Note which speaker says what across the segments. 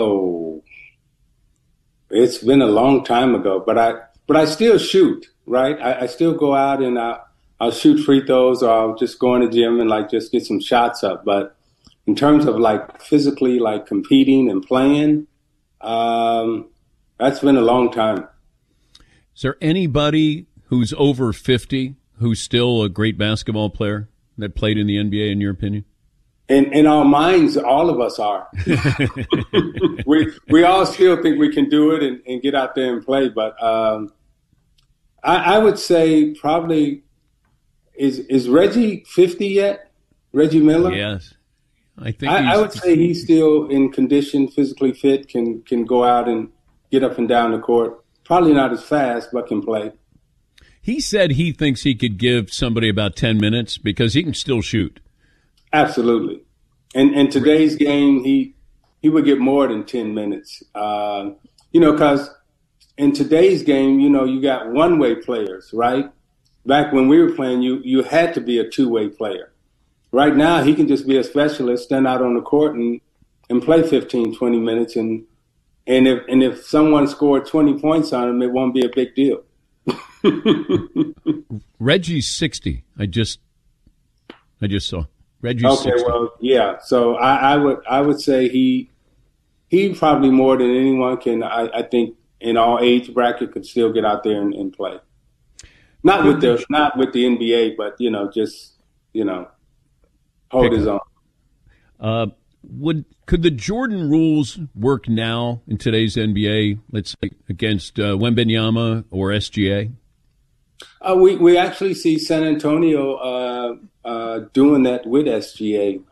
Speaker 1: Oh, it's been a long time ago, but I still shoot, right? I still go out and I'll shoot free throws, or I'll just go in the gym and like just get some shots up. But in terms of like physically like competing and playing, that's been a long time.
Speaker 2: Is there anybody who's over 50 who's still a great basketball player that played in the NBA, in your opinion?
Speaker 1: In our minds, all of us are. we all still think we can do it and get out there and play. But I would say probably is Reggie 50 yet? Reggie Miller?
Speaker 2: Yes.
Speaker 1: I would say he's still in condition, physically fit, can go out and get up and down the court. Probably not as fast, but can play.
Speaker 2: He said he thinks he could give somebody about 10 minutes because he can still shoot.
Speaker 1: Absolutely. And in today's game, he would get more than 10 minutes. Because in today's game, you got one-way players, right? Back when we were playing, you had to be a two-way player. Right now, he can just be a specialist, stand out on the court and play 15, 20 minutes. And if someone scored 20 points on him, it won't be a big deal.
Speaker 2: Reggie's 60. I just saw. Reggie's
Speaker 1: okay,
Speaker 2: 60.
Speaker 1: Well, yeah. So I would say he probably more than anyone can. I think in all age bracket could still get out there and play. Not with the NBA, but just hold his own.
Speaker 2: Could the Jordan rules work now in today's NBA? Let's say against Wembanyama or SGA.
Speaker 1: We actually see San Antonio doing that with SGA.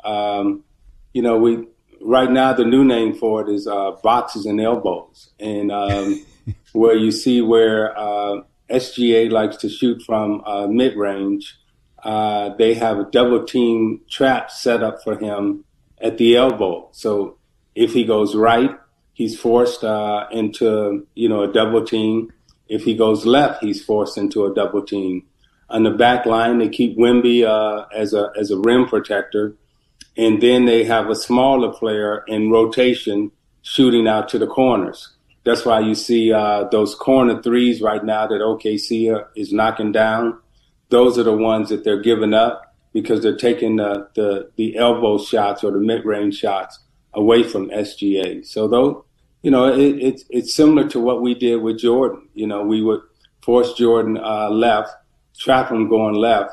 Speaker 1: We right now the new name for it is boxes and elbows, and where you see where SGA likes to shoot from mid range, they have a double team trap set up for him at the elbow. So if he goes right, he's forced into a double team. If he goes left, he's forced into a double team. On the back line, they keep Wemby as a rim protector, and then they have a smaller player in rotation shooting out to the corners. That's why you see those corner threes right now that OKC is knocking down. Those are the ones that they're giving up because they're taking the elbow shots or the mid-range shots away from SGA. So though, it's similar to what we did with Jordan. We would force Jordan left, trap him going left.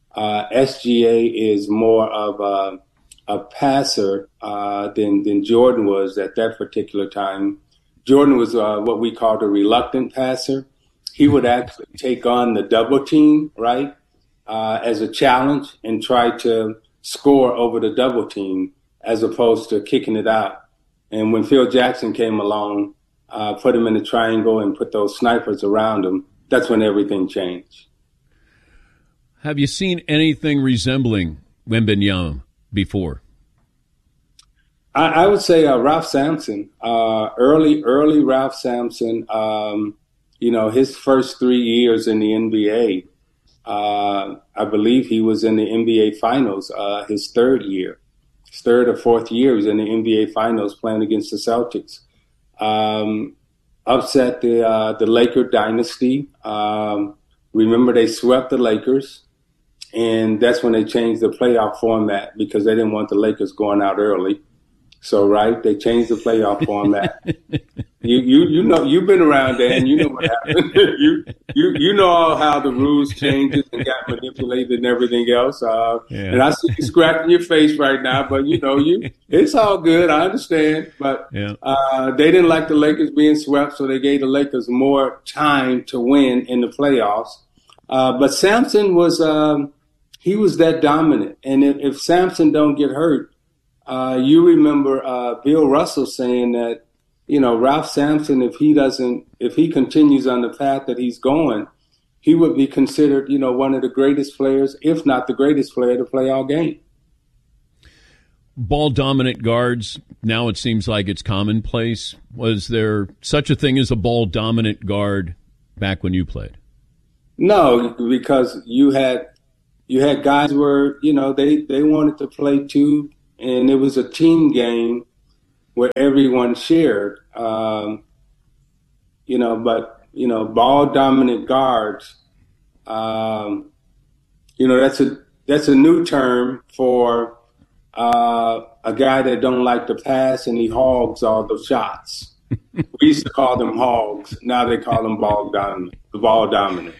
Speaker 1: SGA is more of a passer than Jordan was at that particular time. Jordan was what we called a reluctant passer. He would actually take on the double team, right, as a challenge and try to score over the double team as opposed to kicking it out. And when Phil Jackson came along, put him in a triangle and put those snipers around him, that's when everything changed.
Speaker 2: Have you seen anything resembling Wembanyama before?
Speaker 1: I would say Ralph Sampson, early Ralph Sampson. His first 3 years in the NBA, I believe he was in the NBA Finals his third or fourth year. He was in the NBA Finals playing against the Celtics. Upset the Laker dynasty. Remember, they swept the Lakers, and that's when they changed the playoff format because they didn't want the Lakers going out early. So, right, they changed the playoff format. You know, you've been around there, and you know what happened. you know how the rules changed and got manipulated and everything else. And I see you scratching your face right now, but it's all good. I understand, but they didn't like the Lakers being swept, so they gave the Lakers more time to win in the playoffs. But Sampson was he was that dominant, and if Sampson don't get hurt. You remember Bill Russell saying that, Ralph Sampson, if he continues on the path that he's going, he would be considered, one of the greatest players, if not the greatest player to play all game.
Speaker 2: Ball dominant guards, now it seems like it's commonplace. Was there such a thing as a ball dominant guard back when you played? No,
Speaker 1: because you had guys where, they wanted to play too. And it was a team game where everyone shared. But ball dominant guards. That's a new term for a guy that don't like to pass and he hogs all the shots. We used to call them hogs. Now they call them ball dominant.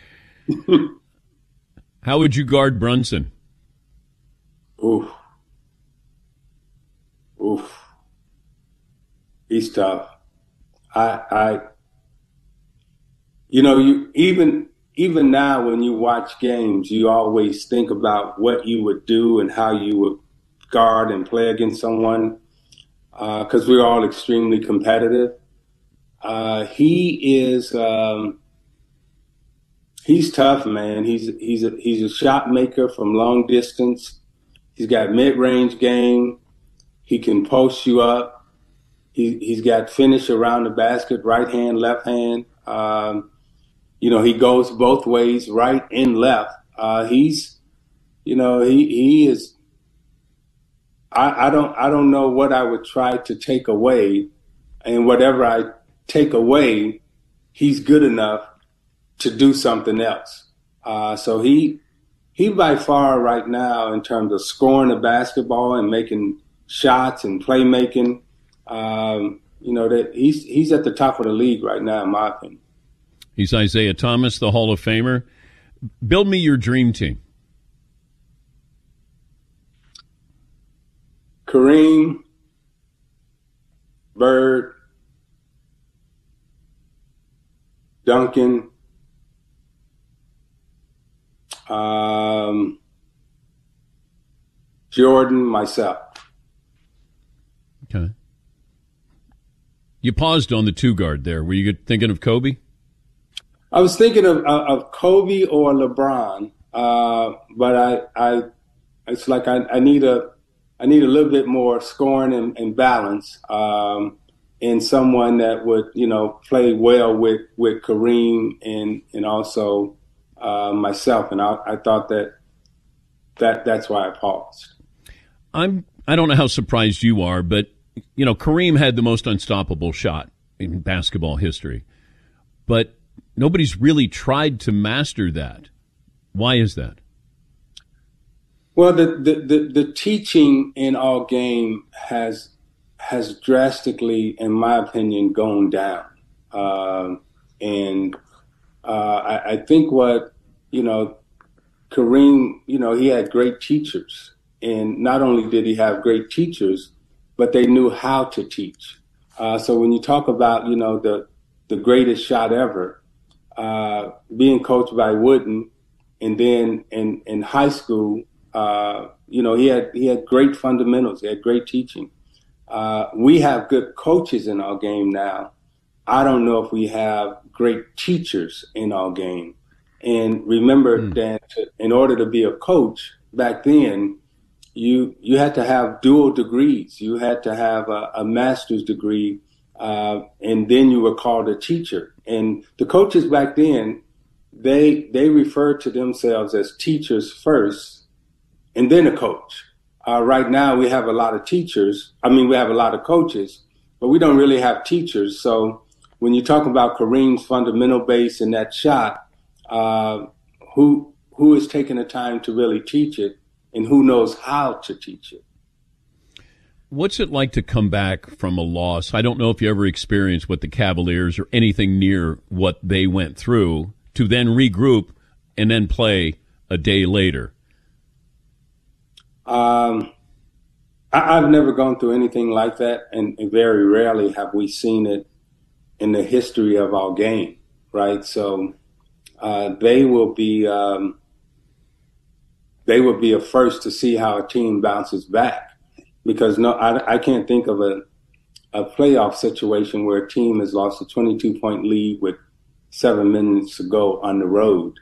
Speaker 2: How would you guard Brunson?
Speaker 1: Oof. He's tough. Even now when you watch games, you always think about what you would do and how you would guard and play against someone, because we're all extremely competitive. He's tough, man. He's a shot maker from long distance. He's got mid-range game. He can post you up. He's got finish around the basket, right hand, left hand. He goes both ways, right and left. He is. I don't know what I would try to take away, and whatever I take away, he's good enough to do something else. So he by far right now, in terms of scoring the basketball and making shots and playmaking, that he's at the top of the league right now, in my opinion.
Speaker 2: He's Isaiah Thomas, the Hall of Famer. Build me your dream team.
Speaker 1: Kareem, Bird, Duncan, Jordan, myself.
Speaker 2: Okay. You paused on the two guard there. Were you thinking of Kobe?
Speaker 1: I was thinking of Kobe or LeBron, but it's like I need a little bit more scoring and balance, and someone that would play well with Kareem and also myself, and I thought that's why I paused.
Speaker 2: I don't know how surprised you are, but Kareem had the most unstoppable shot in basketball history, but nobody's really tried to master that. Why is that?
Speaker 1: Well, the teaching in our game has drastically, in my opinion, gone down. I think what, Kareem, he had great teachers. And not only did he have great teachers, but they knew how to teach. So when you talk about, the greatest shot ever, being coached by Wooden, and then in high school, he had great fundamentals. He had great teaching. We have good coaches in our game now. I don't know if we have great teachers in our game. And remember that in order to be a coach back then, you had to have dual degrees. You had to have a master's degree, and then you were called a teacher. And the coaches back then, they referred to themselves as teachers first, and then a coach. Right now, we have a lot of teachers. We have a lot of coaches, but we don't really have teachers. So when you talk about Kareem's fundamental base and that shot, who is taking the time to really teach it, and who knows how to teach it?
Speaker 2: What's it like to come back from a loss? I don't know if you ever experienced what the Cavaliers or anything near what they went through, to then regroup and then play a day later.
Speaker 1: I've never gone through anything like that, and very rarely have we seen it in the history of our game, right? So they will be a first to see how a team bounces back, because I can't think of a playoff situation where a team has lost a 22-point lead with 7 minutes to go on the road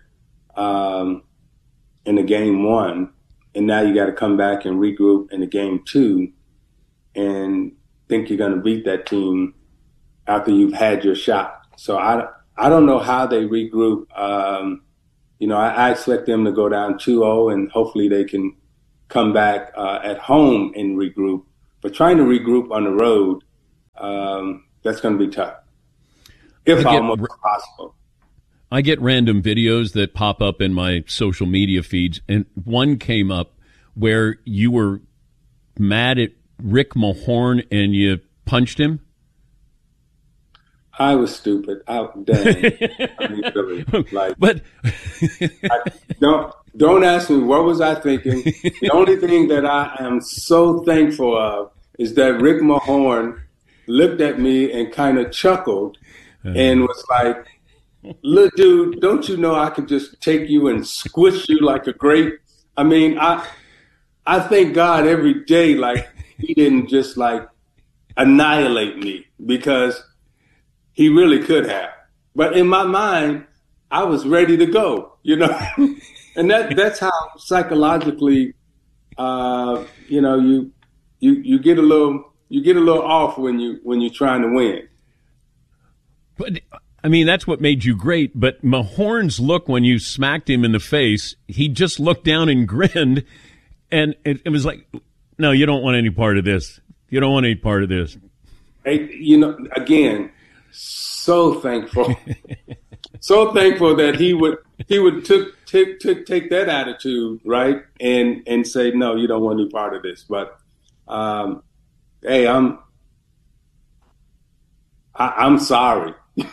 Speaker 1: in the game one, and now you got to come back and regroup in the game two and think you're going to beat that team after you've had your shot. So I don't know how they regroup. I expect them to go down 2-0, and hopefully they can come back at home and regroup. But trying to regroup on the road that's going to be tough, if almost possible.
Speaker 2: I get random videos that pop up in my social media feeds, and one came up where you were mad at Rick Mahorn and you punched him.
Speaker 1: I was stupid. Damn. I mean, really,
Speaker 2: but
Speaker 1: don't ask me what was I thinking. The only thing that I am so thankful of is that Rick Mahorn looked at me and kind of chuckled and was like, "Look, dude, don't you know I could just take you and squish you like a grape?" I mean, I thank God every day, like he didn't just like annihilate me, because he really could have. But in my mind, I was ready to go, you know. And that's how psychologically, you know, you get a little off when you're trying to win.
Speaker 2: But I mean, that's what made you great. But Mahorn's look when you smacked him in the face, he just looked down and grinned, and it was like, no, you don't want any part of this. You don't want any part of this.
Speaker 1: Hey, you know, again, so thankful, so thankful that he would take that attitude, right, and say, no, you don't want any part of this. But hey, I'm sorry.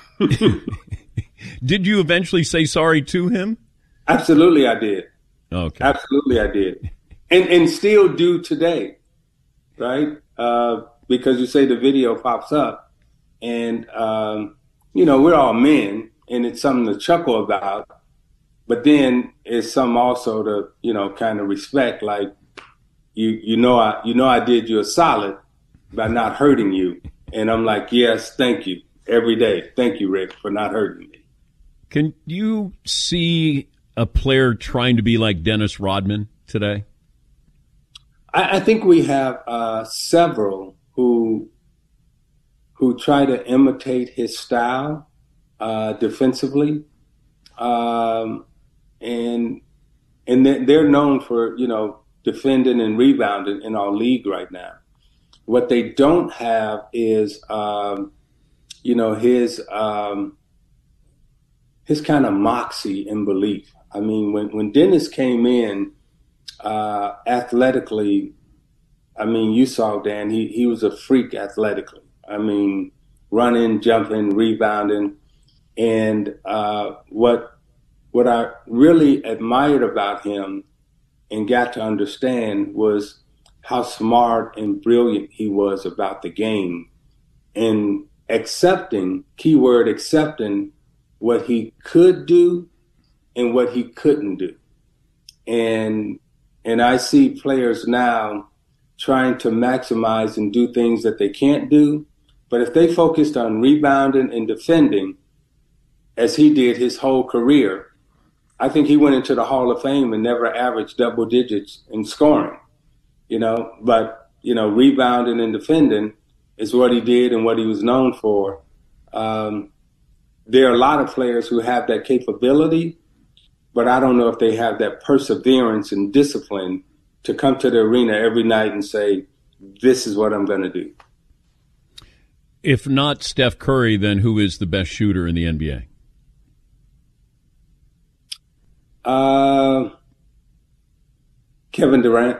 Speaker 2: Did you eventually say sorry to him?
Speaker 1: Absolutely, I did.
Speaker 2: Okay.
Speaker 1: Absolutely, I did, and still do today, right? Because you say the video pops up, and you know, we're all men, and it's something to chuckle about. But then it's something also to, you know, kind of respect. Like you know I did you a solid by not hurting you, and I'm like, yes, thank you every day. Thank you, Rick, for not hurting me.
Speaker 2: Can you see a player trying to be like Dennis Rodman today?
Speaker 1: I think we have several who try to imitate his style defensively, and they're known for, you know, defending and rebounding in our league right now. What they don't have is you know, his kind of moxie and belief. I mean, when Dennis came in athletically, I mean, you saw, Dan, he was a freak athletically. I mean, running, jumping, rebounding. And what I really admired about him and got to understand was how smart and brilliant he was about the game, and accepting, keyword accepting, what he could do and what he couldn't do. And I see players now trying to maximize and do things that they can't do. But if they focused on rebounding and defending, as he did his whole career, I think he went into the Hall of Fame and never averaged double digits in scoring, you know. But, you know, rebounding and defending is what he did and what he was known for. There are a lot of players who have that capability, but I don't know if they have that perseverance and discipline to come to the arena every night and say, this is what I'm going to do.
Speaker 2: If not Steph Curry, then who is the best shooter in the NBA?
Speaker 1: Kevin Durant.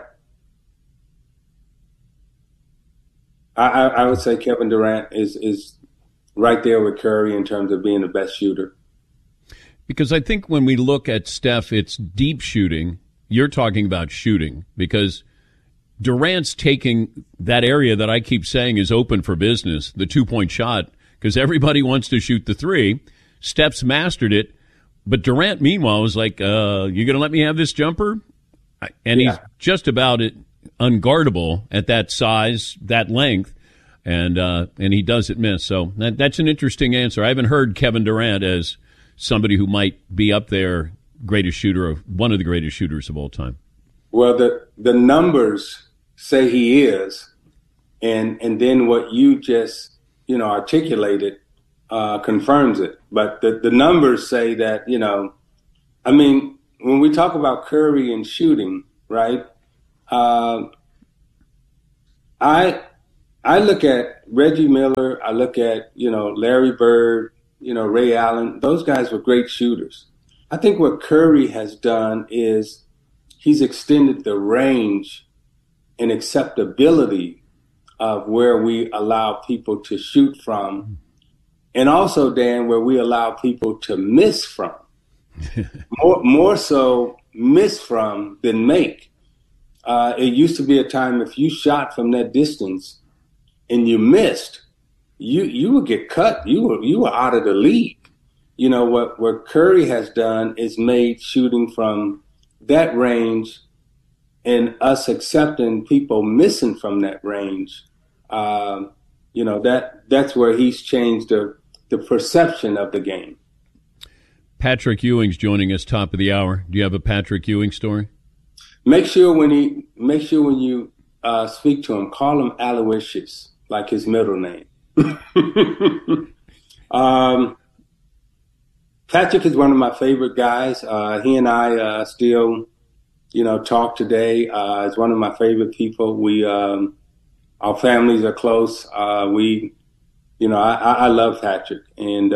Speaker 1: I would say Kevin Durant is right there with Curry in terms of being the best shooter.
Speaker 2: Because I think when we look at Steph, it's deep shooting. You're talking about shooting, because Durant's taking that area that I keep saying is open for business, the 2-point shot, because everybody wants to shoot the three. Steph's mastered it. But Durant, meanwhile, was like, you going to let me have this jumper? And he's just about unguardable at that size, that length, and he doesn't miss. So that's an interesting answer. I haven't heard Kevin Durant as somebody who might be up there, greatest shooter, of one of the greatest shooters of all time.
Speaker 1: Well, the numbers say he is, and then what you just, you know, articulated confirms it. But the numbers say that, you know, I mean, when we talk about Curry and shooting, right? I I look at Reggie Miller, I look at, Larry Bird, Ray Allen. Those guys were great shooters. I think what Curry has done is he's extended the range and acceptability of where we allow people to shoot from, and also, Dan, where we allow people to miss from. more so miss from than make. It used to be a time if you shot from that distance and you missed, you would get cut. You were out of the league. What Curry has done is made shooting from that range and us accepting people missing from that range. That's where he's changed the perception of the game.
Speaker 2: Patrick Ewing's joining us top of the hour. Do you have a Patrick Ewing story?
Speaker 1: Make sure when you speak to him, call him Aloysius, like his middle name. Patrick is one of my favorite guys. He and I still, talk today. He's one of my favorite people. Our families are close. I love Patrick, and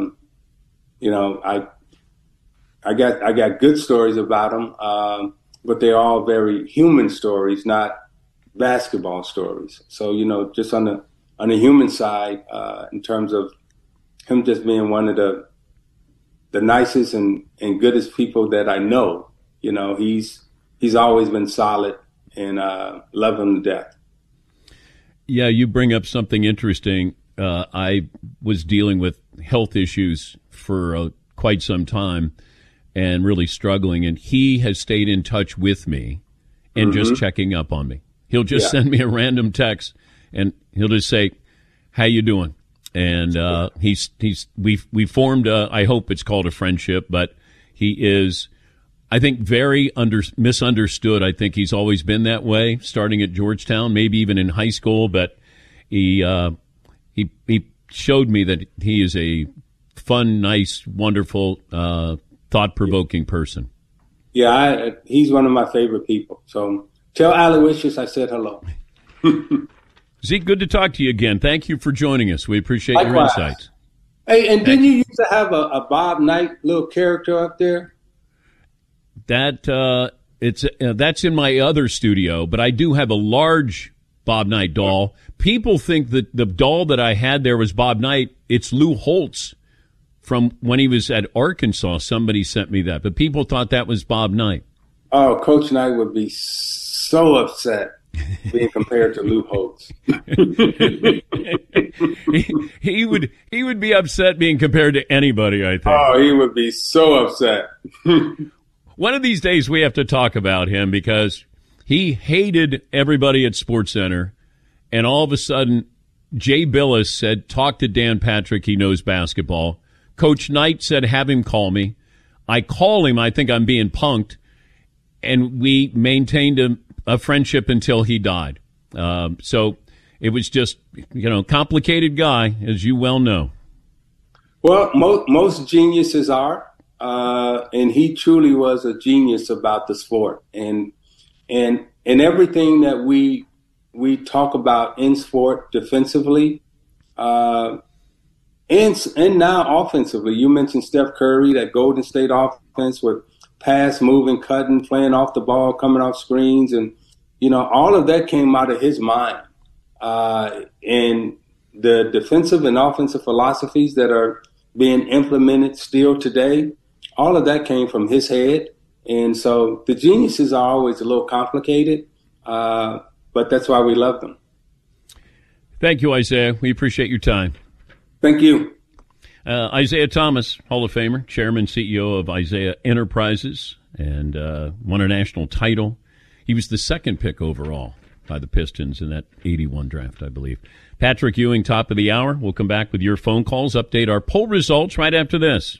Speaker 1: I got good stories about him, but they're all very human stories, not basketball stories. So just on the human side, in terms of him just being one of the nicest and goodest people that I know. He's always been solid, and love him to death.
Speaker 2: Yeah, you bring up something interesting. I was dealing with health issues for quite some time and really struggling, and he has stayed in touch with me and just checking up on me. He'll just send me a random text, and he'll just say, "How you doing?" And we formed I hope it's called a friendship, but he is, I think, very misunderstood. I think he's always been that way, starting at Georgetown, maybe even in high school. But he showed me that he is a fun, nice, wonderful, thought-provoking person.
Speaker 1: Yeah, he's one of my favorite people. So tell Aloysius I said hello.
Speaker 2: Zeke, good to talk to you again. Thank you for joining us. We appreciate your insights.
Speaker 1: Hey, and didn't you used to have a Bob Knight little character up there?
Speaker 2: That's in my other studio, but I do have a large Bob Knight doll. People think that the doll that I had there was Bob Knight. It's Lou Holtz from when he was at Arkansas. Somebody sent me that, but people thought that was Bob Knight.
Speaker 1: Oh, Coach Knight would be so upset being compared to Lou Holtz.
Speaker 2: he would be upset being compared to anybody, I think.
Speaker 1: Oh, he would be so upset.
Speaker 2: One of these days we have to talk about him because he hated everybody at SportsCenter, and all of a sudden Jay Billis said, "Talk to Dan Patrick, he knows basketball." Coach Knight said, "Have him call me." I call him, I think I'm being punked, and we maintained a friendship until he died. So it was just, complicated guy, as you well know.
Speaker 1: Well, most geniuses are, and he truly was a genius about the sport. And everything that we talk about in sport defensively, and now offensively. You mentioned Steph Curry, that Golden State offense with pass, moving, cutting, playing off the ball, coming off screens. And, all of that came out of his mind. And the defensive and offensive philosophies that are being implemented still today, all of that came from his head. And so the geniuses are always a little complicated, but that's why we love them.
Speaker 2: Thank you, Isaiah. We appreciate your time.
Speaker 1: Thank you.
Speaker 2: Isaiah Thomas, Hall of Famer, chairman, CEO of Isaiah Enterprises, and won a national title. He was the second pick overall by the Pistons in that 81 draft, I believe. Patrick Ewing, top of the hour. We'll come back with your phone calls, update our poll results right after this.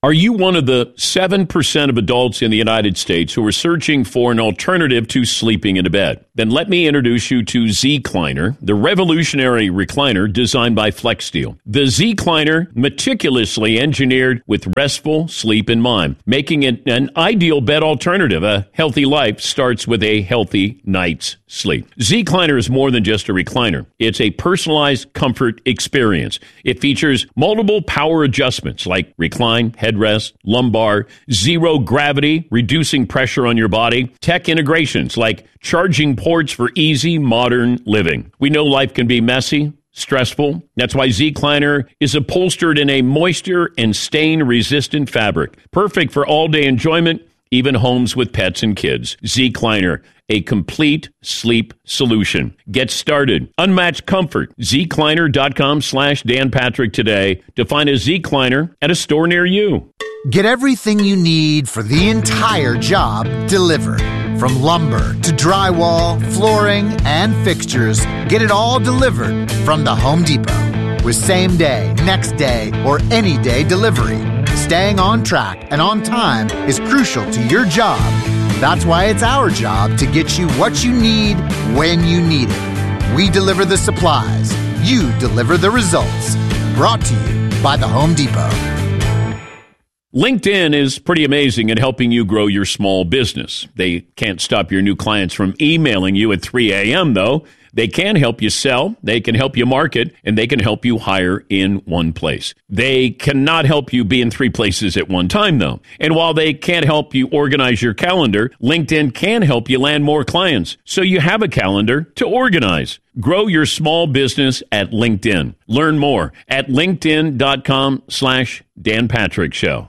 Speaker 2: Are you one of the 7% of adults in the United States who are searching for an alternative to sleeping in a bed? Then let me introduce you to Zecliner, the revolutionary recliner designed by FlexSteel. The Zecliner, meticulously engineered with restful sleep in mind, making it an ideal bed alternative. A healthy life starts with a healthy night's sleep. Zecliner is more than just a recliner. It's a personalized comfort experience. It features multiple power adjustments like recline, headrest, lumbar, zero gravity, reducing pressure on your body, tech integrations like charging ports for easy modern living. We know life can be messy, stressful. That's why Zecliner is upholstered in a moisture and stain-resistant fabric, perfect for all-day enjoyment, even homes with pets and kids. Zecliner, a complete sleep solution. Get started. Unmatched comfort. Zecliner.com/Dan Patrick today to find a Zecliner at a store near you.
Speaker 3: Get everything you need for the entire job delivered. From lumber to drywall, flooring, and fixtures, get it all delivered from the Home Depot. With same day, next day, or any day delivery, staying on track and on time is crucial to your job. That's why it's our job to get you what you need when you need it. We deliver the supplies. You deliver the results. Brought to you by the Home Depot.
Speaker 2: LinkedIn is pretty amazing at helping you grow your small business. They can't stop your new clients from emailing you at 3 a.m., though. They can help you sell, they can help you market, and they can help you hire in one place. They cannot help you be in 3 places at one time, though. And while they can't help you organize your calendar, LinkedIn can help you land more clients, so you have a calendar to organize. Grow your small business at LinkedIn. Learn more at linkedin.com/Dan Patrick Show.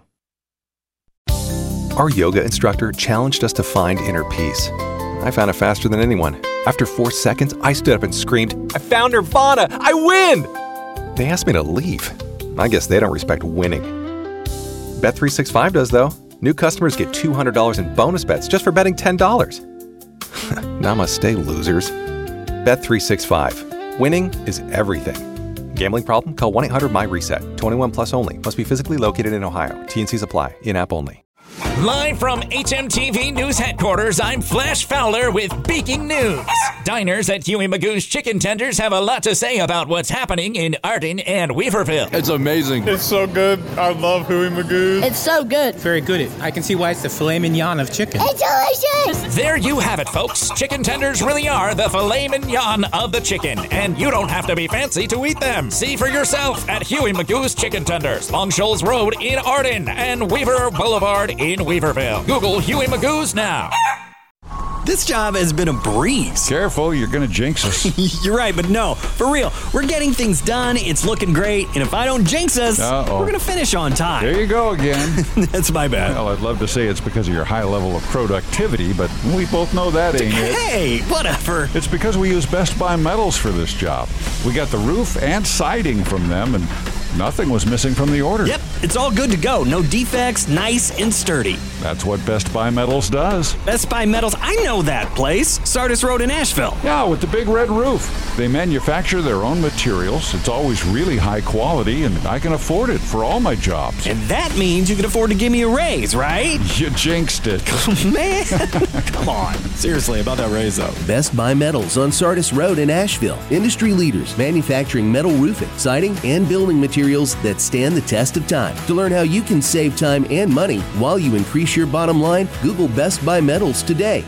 Speaker 4: Our yoga instructor challenged us to find inner peace. I found it faster than anyone. After 4 seconds, I stood up and screamed, "I found Nirvana! I win!" They asked me to leave. I guess they don't respect winning. Bet365 does, though. New customers get $200 in bonus bets just for betting $10. Namaste, losers. Bet365. Winning is everything. Gambling problem? Call 1-800-MY-RESET. 21 plus only. Must be physically located in Ohio. T&Cs apply. In-app only.
Speaker 5: Live from HMTV News Headquarters, I'm Flash Fowler with breaking news. Diners at Huey Magoo's Chicken Tenders have a lot to say about what's happening in Arden and Weaverville.
Speaker 6: It's amazing.
Speaker 7: It's so good. I love Huey Magoo's.
Speaker 8: It's so good.
Speaker 9: Very good. I can see why it's the filet mignon of chicken.
Speaker 8: It's delicious.
Speaker 5: There you have it, folks. Chicken tenders really are the filet mignon of the chicken, and you don't have to be fancy to eat them. See for yourself at Huey Magoo's Chicken Tenders, Long Shoals Road in Arden and Weaver Boulevard in Weaverville. Google Huey Magoo's now.
Speaker 10: This job has been a breeze.
Speaker 6: Careful, you're going to jinx us.
Speaker 10: You're right, but no, for real. We're getting things done. It's looking great. And if I don't jinx us, we're going to finish on time.
Speaker 6: There you go again.
Speaker 10: That's my bad.
Speaker 6: Well, I'd love to say it's because of your high level of productivity, but we both know that ain't it.
Speaker 10: Hey, whatever.
Speaker 6: It's because we use Best Buy Metals for this job. We got the roof and siding from them, and nothing was missing from the order.
Speaker 10: Yep, it's all good to go. No defects, nice and sturdy.
Speaker 6: That's what Best Buy Metals does.
Speaker 10: Best Buy Metals, I know that place. Sardis Road in Asheville.
Speaker 6: Yeah, with the big red roof. They manufacture their own materials. It's always really high quality, and I can afford it for all my jobs.
Speaker 10: And that means you can afford to give me a raise, right?
Speaker 6: You jinxed it.
Speaker 10: Man, come on. Seriously, about that raise, though.
Speaker 11: Best Buy Metals on Sardis Road in Asheville. Industry leaders manufacturing metal roofing, siding, and building materials that stand the test of time. To learn how you can save time and money while you increase your bottom line, Google Best Buy Metals today.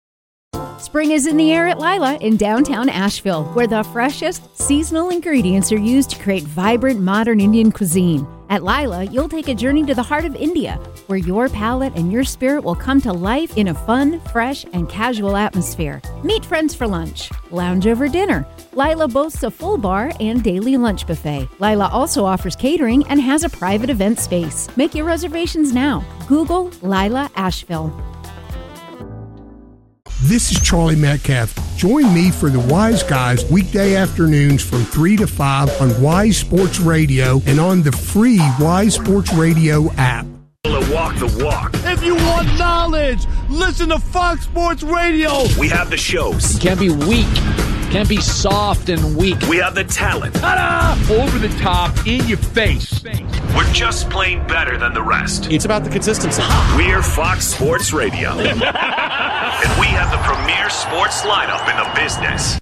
Speaker 12: Spring is in the air at Lila in downtown Asheville, where the freshest seasonal ingredients are used to create vibrant modern Indian cuisine. At Lila, you'll take a journey to the heart of India, where your palate and your spirit will come to life in a fun, fresh, and casual atmosphere. Meet friends for lunch, lounge over dinner. Lila boasts a full bar and daily lunch buffet. Lila also offers catering and has a private event space. Make your reservations now. Google Lila Asheville.
Speaker 13: This is Charlie Metcalf. Join me for the Wise Guys weekday afternoons from 3 to 5 on Wise Sports Radio and on the free Wise Sports Radio app.
Speaker 14: Walk the walk.
Speaker 15: If you want knowledge, listen to Fox Sports Radio.
Speaker 14: We have the shows.
Speaker 16: You can't be weak. Can't be soft and weak.
Speaker 14: We have the talent.
Speaker 16: Ta-da! Over the top, in your face.
Speaker 14: We're just plain better than the rest.
Speaker 8: It's about the consistency.
Speaker 14: We're Fox Sports Radio. And we have the premier sports lineup in the business.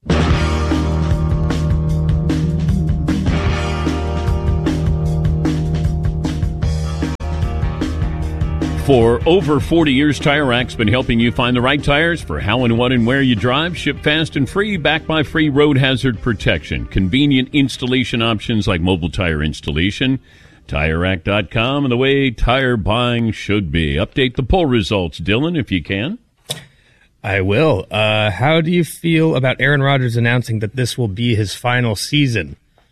Speaker 2: For over 40 years, Tire Rack's been helping you find the right tires for how and what and where you drive. Ship fast and free, backed by free road hazard protection. Convenient installation options like mobile tire installation. TireRack.com, and the way tire buying should be. Update the poll results, Dylan, if you can.
Speaker 17: I will. How do you feel about Aaron Rodgers announcing that this will be his final season?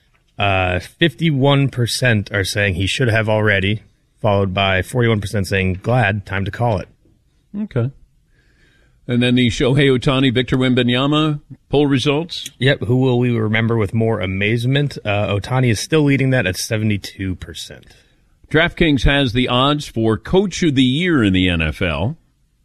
Speaker 17: 51% are saying he should have already, followed by 41% saying, glad, time to call it.
Speaker 2: Okay. And then the Shohei Ohtani, Victor Wembanyama poll results?
Speaker 17: Yep, who will we remember with more amazement? Ohtani is still leading that at 72%.
Speaker 2: DraftKings has the odds for Coach of the Year in the NFL.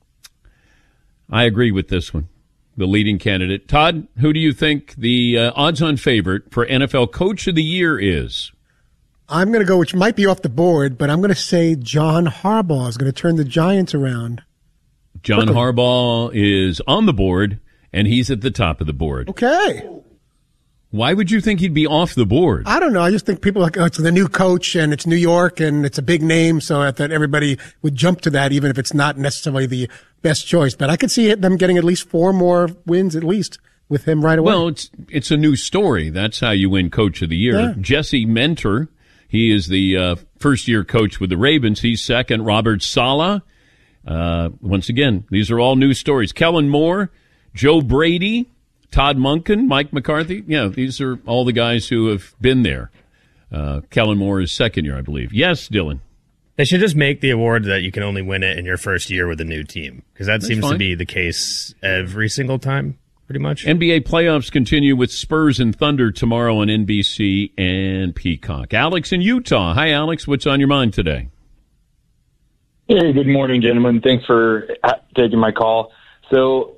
Speaker 2: I agree with this one, the leading candidate. Todd, who do you think the odds-on favorite for NFL Coach of the Year is?
Speaker 18: I'm going to go, which might be off the board, but I'm going to say John Harbaugh is going to turn the Giants around.
Speaker 2: John Harbaugh is on the board, and he's at the top of the board.
Speaker 18: Okay.
Speaker 2: Why would you think he'd be off the board?
Speaker 18: I don't know. I just think people are like, oh, it's the new coach, and it's New York, and it's a big name, so I thought everybody would jump to that, even if it's not necessarily the best choice. But I could see them getting at least 4 more wins, at least, with him right away.
Speaker 2: Well, it's a new story. That's how you win Coach of the Year.
Speaker 18: Yeah.
Speaker 2: Jesse Mentor, he is the first-year coach with the Ravens. He's second. Robert Saleh. Once again, these are all new stories. Kellen Moore, Joe Brady, Todd Monken, Mike McCarthy. Yeah, these are all the guys who have been there. Kellen Moore is second year, I believe. Yes, Dylan.
Speaker 17: They should just make the award that you can only win it in your first year with a new team, because that seems to be the case every single time, pretty much.
Speaker 2: NBA playoffs continue with Spurs and Thunder tomorrow on NBC and Peacock. Alex in Utah. Hi, Alex. What's on your mind today?
Speaker 19: Hey, good morning, gentlemen. Thanks for taking my call. So,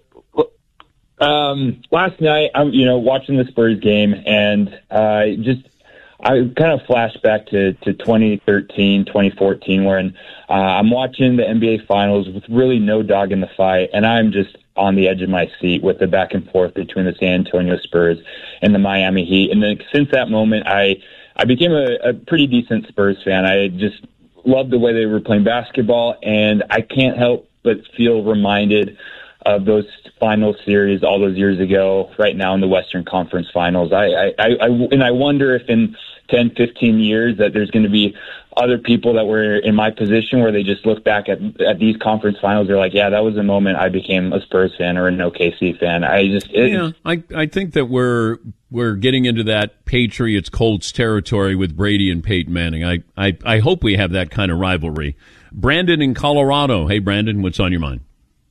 Speaker 19: last night, I'm watching the Spurs game, and I kind of flashed back to 2013, 2014, where I'm watching the NBA Finals with really no dog in the fight, and I'm just on the edge of my seat with the back and forth between the San Antonio Spurs and the Miami Heat. And then since that moment, I became a pretty decent Spurs fan. I just loved the way they were playing basketball, and I can't help but feel reminded of those final series all those years ago, right now in the Western Conference Finals. I wonder if in 10, 15 years that there's going to be other people that were in my position where they just look back at these conference finals. They're like, yeah, that was the moment I became a Spurs fan or an OKC fan.
Speaker 2: I think that we're getting into that Patriots Colts territory with Brady and Peyton Manning. I hope we have that kind of rivalry. Brandon in Colorado. Hey, Brandon, what's on your mind?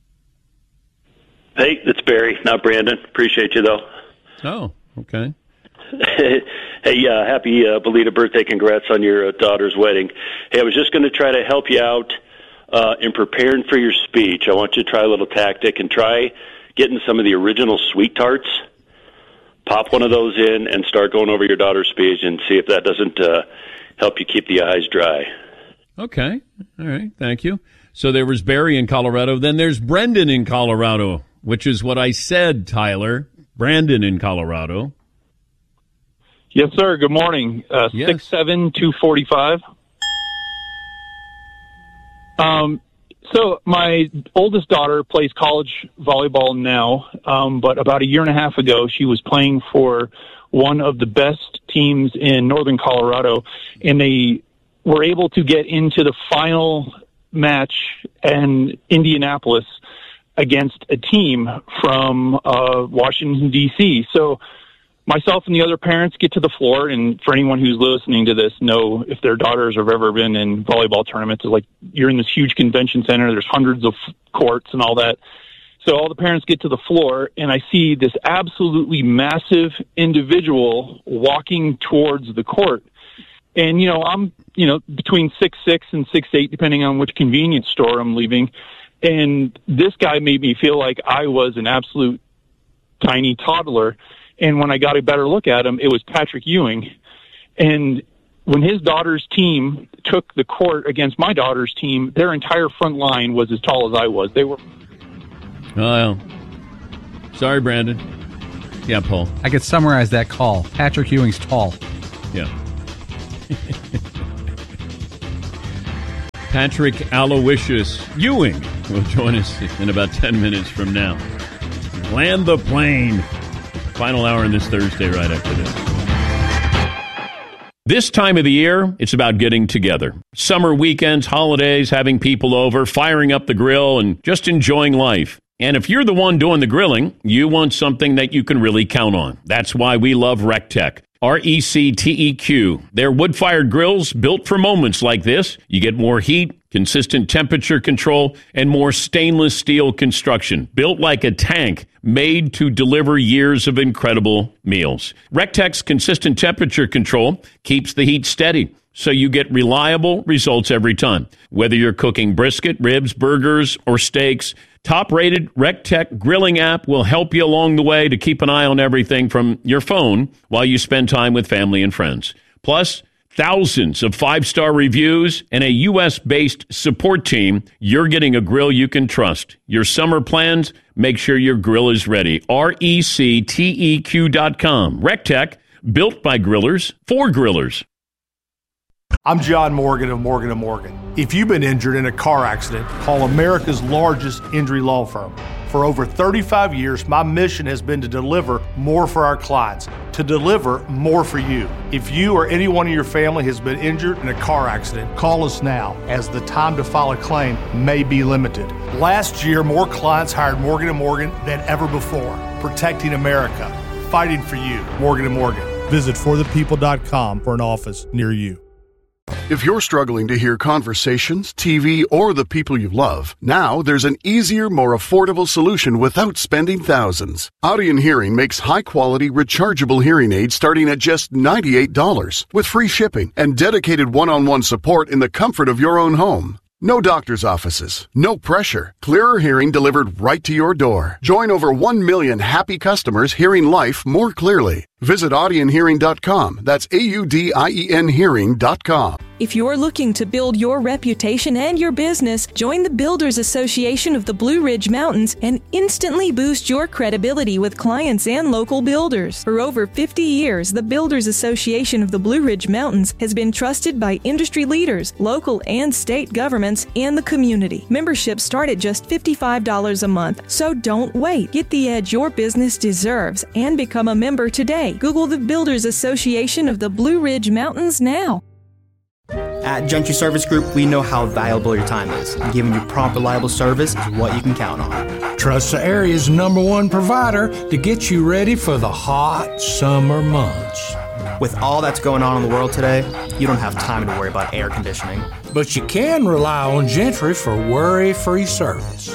Speaker 20: Hey, it's Barry, not Brandon. Appreciate you, though.
Speaker 2: Oh, okay.
Speaker 20: Hey, happy belated birthday. Congrats on your daughter's wedding. Hey, I was just going to try to help you out in preparing for your speech. I want you to try a little tactic and try getting some of the original sweet tarts. Pop one of those in and start going over your daughter's speech and see if that doesn't help you keep the eyes dry.
Speaker 2: Okay. All right. Thank you. So there was Barry in Colorado. Then there's Brendan in Colorado, which is what I said, Tyler. Brandon in Colorado.
Speaker 21: Yes, sir. Good morning. 6'7", 245. So my oldest daughter plays college volleyball now, but about a year and a half ago, she was playing for one of the best teams in northern Colorado, and they were able to get into the final match in Indianapolis against a team from Washington, D.C. So myself and the other parents get to the floor, and for anyone who's listening to this, know if their daughters have ever been in volleyball tournaments, it's like you're in this huge convention center, there's hundreds of courts and all that. So all the parents get to the floor, and I see this absolutely massive individual walking towards the court. And, I'm, between 6'6" and 6'8", depending on which convenience store I'm leaving. And this guy made me feel like I was an absolute tiny toddler. And when I got a better look at him, it was Patrick Ewing. And when his daughter's team took the court against my daughter's team, their entire front line was as tall as I was. They were.
Speaker 2: Oh, sorry, Brandon. Yeah, Paul.
Speaker 8: I could summarize that call. Patrick Ewing's tall.
Speaker 2: Yeah. Patrick Aloysius Ewing will join us in about 10 minutes from now. Land the plane. Final hour in this Thursday right after this. This time of the year, it's about getting together. Summer weekends, holidays, having people over, firing up the grill, and just enjoying life. And if you're the one doing the grilling, you want something that you can really count on. That's why we love RecTech. RecTeq. They're wood-fired grills built for moments like this. You get more heat, consistent temperature control, and more stainless steel construction. Built like a tank, made to deliver years of incredible meals. RecTech's consistent temperature control keeps the heat steady, so you get reliable results every time. Whether you're cooking brisket, ribs, burgers, or steaks, top-rated RecTech grilling app will help you along the way to keep an eye on everything from your phone while you spend time with family and friends. Plus, thousands of 5-star reviews and a U.S.-based support team. You're getting a grill you can trust. Your summer plans, make sure your grill is ready. RecTeq.com. RecTech, built by grillers, for grillers.
Speaker 22: I'm John Morgan of Morgan & Morgan. If you've been injured in a car accident, call America's largest injury law firm. For over 35 years, my mission has been to deliver more for our clients, to deliver more for you. If you or anyone in your family has been injured in a car accident, call us now, as the time to file a claim may be limited. Last year, more clients hired Morgan & Morgan than ever before, protecting America, fighting for you. Morgan & Morgan. Visit forthepeople.com for an office near you.
Speaker 23: If you're struggling to hear conversations, TV, or the people you love, now there's an easier, more affordable solution without spending thousands. Audien Hearing makes high-quality, rechargeable hearing aids starting at just $98 with free shipping and dedicated one-on-one support in the comfort of your own home. No doctor's offices, no pressure. Clearer hearing delivered right to your door. Join over 1 million happy customers hearing life more clearly. Visit audienhearing.com. That's AUDIEN hearing.com.
Speaker 24: If you're looking to build your reputation and your business, join the Builders Association of the Blue Ridge Mountains and instantly boost your credibility with clients and local builders. For over 50 years, the Builders Association of the Blue Ridge Mountains has been trusted by industry leaders, local and state governments, and the community. Memberships start at just $55 a month, so don't wait. Get the edge your business deserves and become a member today. Google the Builders Association of the Blue Ridge Mountains now.
Speaker 25: At Gentry Service Group, we know how valuable your time is, and giving you prompt, reliable service is what you can count on.
Speaker 26: Trust the area's #1 provider to get you ready for the hot summer months.
Speaker 25: With all that's going on in the world today, you don't have time to worry about air conditioning.
Speaker 26: But you can rely on Gentry for worry-free service.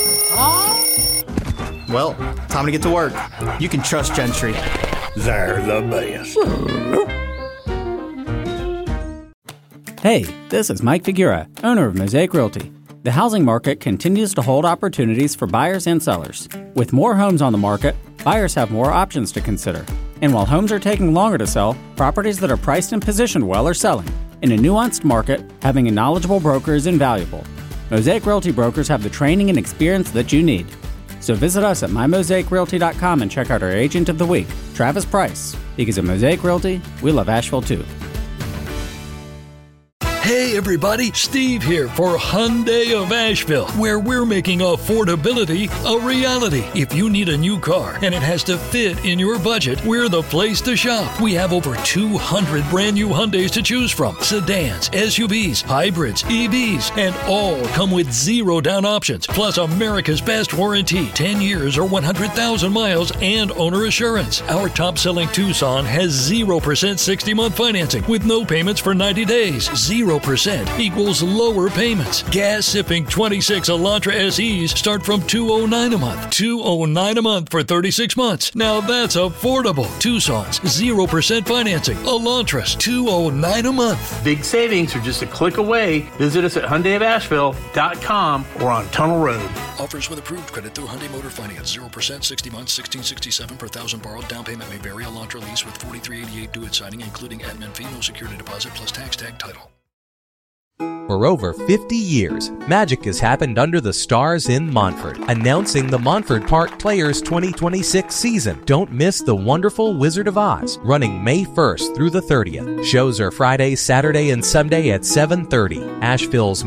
Speaker 25: Well, time to get to work. You can trust Gentry.
Speaker 26: They're the best.
Speaker 27: Hey, this is Mike Figura, owner of Mosaic Realty. The housing market continues to hold opportunities for buyers and sellers. With more homes on the market, buyers have more options to consider. And while homes are taking longer to sell, properties that are priced and positioned well are selling. In a nuanced market, having a knowledgeable broker is invaluable. Mosaic Realty brokers have the training and experience that you need. So visit us at mymosaicrealty.com and check out our Agent of the Week, Travis Price. Because at Mosaic Realty, we love Asheville too.
Speaker 28: Hey everybody, Steve here for Hyundai of Asheville, where we're making affordability a reality. If you need a new car and it has to fit in your budget, we're the place to shop. We have over 200 brand new Hyundais to choose from. Sedans, SUVs, hybrids, EVs, and all come with 0 down options. Plus America's best warranty, 10 years or 100,000 miles and owner assurance. Our top-selling Tucson has 0% 60-month financing with no payments for 90 days, 0 0% equals lower payments. Gas-sipping 26 Elantra SEs start from $209 a month. $209 a month for 36 months. Now that's affordable. Tucson's 0% financing. Elantras $209 a month.
Speaker 1: Big savings are just a click away. Visit us at HyundaiofAsheville.com or on Tunnel Road.
Speaker 28: Offers with approved credit through Hyundai Motor Finance. 0%, 60 months, $1,667 per thousand borrowed. Down payment may vary. Elantra lease with $43.88 due at signing, including admin fee, no security deposit, plus tax tag title.
Speaker 3: For over 50 years, magic has happened under the stars in Montford. Announcing the Montford Park Players 2026 season. Don't miss the wonderful Wizard of Oz, running May 1st through the 30th. Shows are Friday, Saturday, and Sunday at 7:30. Asheville's